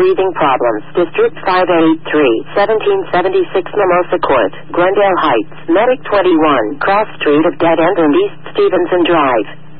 breathing problems. District 583, 1776 Mimosa Court, Glendale Heights, Medic 21, Cross Street of Dead End and East Stevenson Drive.